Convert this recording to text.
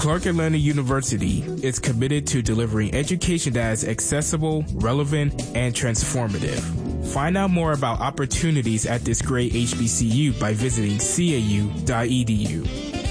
Clark Atlanta University is committed to delivering education that is accessible, relevant, and transformative. Find out more about opportunities at this great HBCU by visiting cau.edu.